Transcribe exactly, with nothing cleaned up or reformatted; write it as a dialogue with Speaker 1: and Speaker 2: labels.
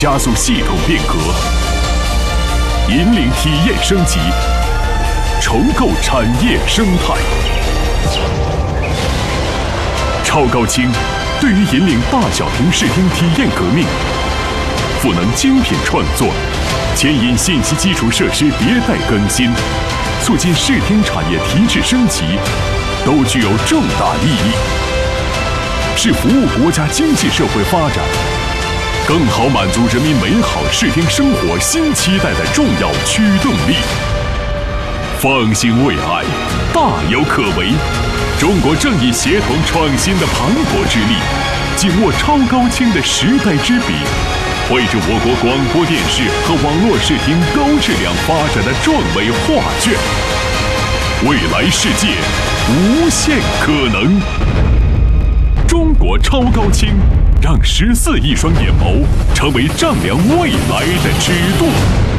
Speaker 1: 加速系统变革，引领体验升级，重构产业生态。超高清对于引领大小屏视听体验革命，赋能精品创作，牵引信息基础设施迭代更新，促进视听产业提质升级，都具有重大意义，是服务国家经济社会发展，更好满足人民美好视听生活新期待的重要驱动力。放心未来，大有可为。中国正以协同创新的磅礴之力，紧握超高清的时代之笔，绘制我国广播电视和网络视听高质量发展的壮伟画卷。未来世界无限可能。中国超高清，让十四亿双眼眸成为丈量未来的尺度。